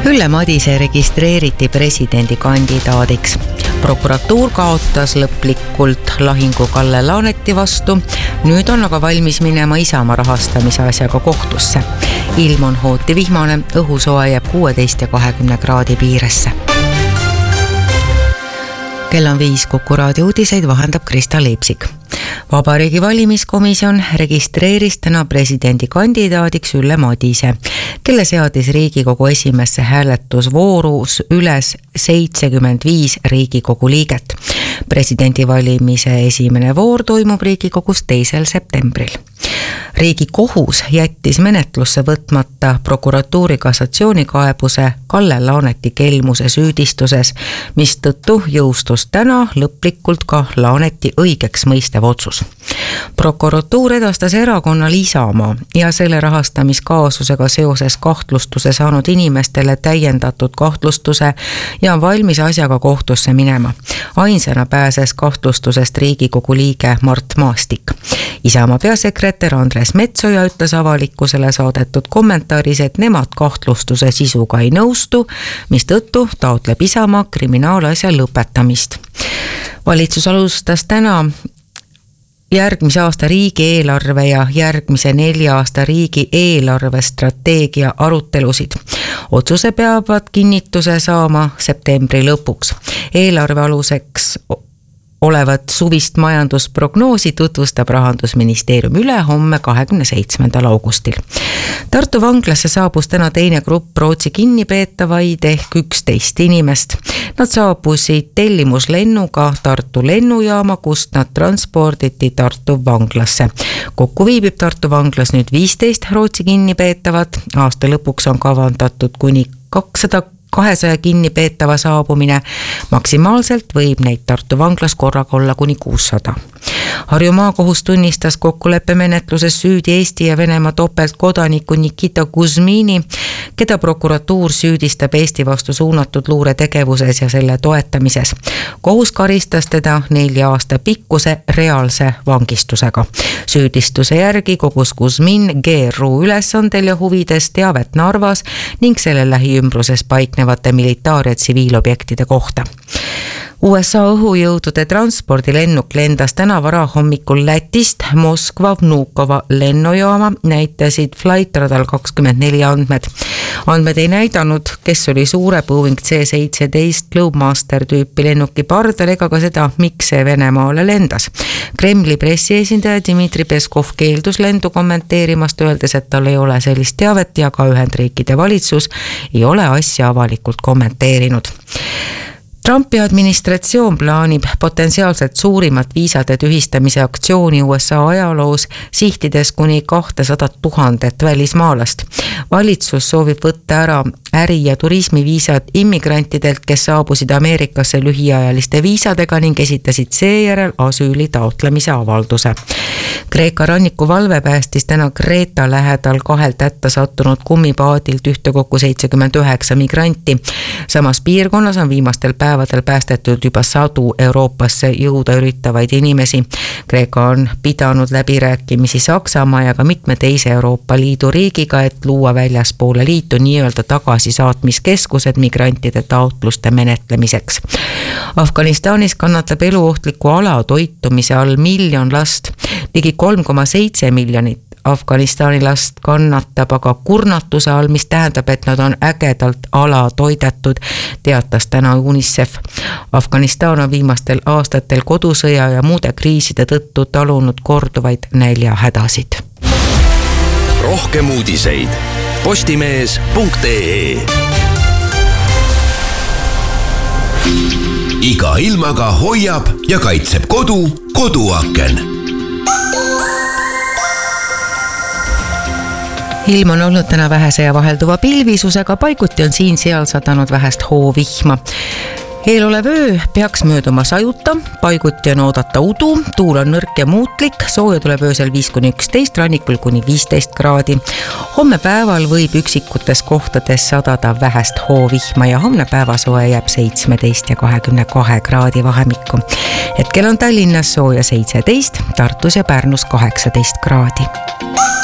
Ülle Madise registreeriti presidendikandidaadiks. Prokuratuur kaotas lõplikult lahingu Kalle Laaneti vastu. Nüüd on aga valmis minema Isamaa rahastamise asjaga kohtusse. Ilm on hooti vihmane, õhusoe jääb 16 ja 20 kraadi piiresse. Kell on 5, Kuku raadio uudiseid vahendab Krista Leipsik. Vabariigi valimiskomisjon registreeris täna presidendikandidaadiks Ülle Madise, kelle seadis Riigikogu esimesse hääletusvoorus üles 75 Riigikogu liiget. Presidendivalimise esimene voor toimub Riigikogus 2. septembril. Riigikohus jättis menetlusse võtmata prokuratuuri kassatsioonikaebuse Kalle Laaneti kelmuse süüdistuses, mistõttu jõustus täna lõplikult ka Laaneti õigeks mõistev otsus. Prokuratuur edastas erakonnal Isamaa ja selle rahastamiskaasusega seoses kahtlustuse saanud inimestele täiendatud kahtlustuse ja on valmis asjaga kohtusse minema. Ainsana pääses kahtlustusest Riigikogu liige Mart Maastik. Isamaa peasekretär Andres Metsoja ütles avalikkusele saadetud kommentaaris, et nemad kahtlustuse sisuga ei nõustu, mistõttu taotleb Isamaa kriminaalasja lõpetamist. Valitsus alustas täna järgmise aasta riigieelarve ja järgmise 4 aasta riigieelarve strateegia arutelusid. Otsuse peavad kinnituse saama septembri lõpuks. Eelarve aluseks olevat suvist majandusprognoosi tutvustab Rahandusministeerium ülehomme 27. augustil. Tartu vanglasse saabus täna teine grupp Rootsi kinnipeetavaid ehk 11 inimest. Nad saabusid tellimuslennuga Tartu lennujaama, kust nad transporditi Tartu vanglasse. Kokku viibib Tartu vanglas nüüd 15 Rootsi kinnipeetavat. Aasta lõpuks on kavandatud kuni 200 kinnipeetava saabumine. Maksimaalselt võib neid Tartu vanglas korraga olla kuni 600. Harju maakohus tunnistas kokkuleppemenetluses süüdi Eesti ja Venemaa topeltkodaniku Nikita Kuzmini, keda prokuratuur süüdistab Eesti vastu suunatud luuretegevuses ja selle toetamises. Kohus karistas teda 4 aasta pikkuse reaalse vangistusega. Süüdistuse järgi kogus Kuzmin GRU ülesandel ja huvides teavet Narvas ning selle lähiümbruses paiknevate militaar- ja tsiviilobjektide kohta. USA õhujõudude transpordilennuk lendas täna varahommikul Lätist Moskva Vnukova lennujaama, näitasid Flightradar 24 andmed. Andmed ei näidanud, kes oli suure Boeing C-17 Globemaster tüüpi lennuki pardal ega ka seda, miks see Venemaale lendas. Kremli pressiesindaja Dmitri Peskov keeldus lendu kommenteerimast, öeldes, et tal ei ole sellist teavet ja ka Ühendriikide valitsus ei ole asja avalikult kommenteerinud. Trumpi administratsioon plaanib potentsiaalselt suurimat viisade tühistamise aktsiooni USA ajaloos, sihtides kuni 200 000 välismaalast. Valitsus soovib võtta ära äri- ja turismiviisad immigrantidelt, kes saabusid Ameerikasse lühiajaliste viisadega ning esitasid seejärel asüüli taotlemise avalduse. Kreeka rannikuvalve päästis täna Kreeta lähedal 2 tätta sattunud kummipaadilt ühtekokku 79 migranti. Samas piirkonnas on viimastel päevadel päästetud juba 100 Euroopasse jõuda üritavaid inimesi. Kreeka on pidanud läbirääkimisi Saksamaa ja ka mitme teise Euroopa Liidu riigiga, et luua väljaspoole liitu nii-öelda tagasisaatmiskeskused migrantide taotluste menetlemiseks. Afganistanis kannatab eluohtliku alatoitumise all 1 miljon last. Ligi 3,7 miljonit Afganistani last kannatab aga kurnatuse all, mis tähendab, et nad on ägedalt alatoidetud, teatas täna UNICEF. Afganistan on viimastel aastatel kodusõja ja muude kriiside tõttu talunud korduvaid näljahädasid. Rohkem uudiseid postimees.ee. Iga ilmaga hoiab ja kaitseb koduaken. Ilm on olnud täna vähese ja vahelduva pilvisusega, paiguti on siin-seal sadanud vähest hoovihma. Eelolev öö peaks mööduma sajuta, paiguti on oodata udu, tuul on nõrk ja muutlik, sooja tuleb öösel 5-11, rannikul kuni 15 kraadi. Homme päeval võib üksikutes kohtades sadada vähest hoovihma ja homne päevasoe jääb 17 ja 22 kraadi vahemikku. Hetkel on Tallinnas sooja 17, Tartus ja Pärnus 18 kraadi.